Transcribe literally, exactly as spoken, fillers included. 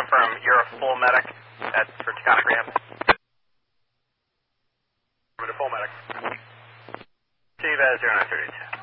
confirm you're a full medic at, for Taconic Rehab? I'm a full medic. Steve at zero nine thirty-two.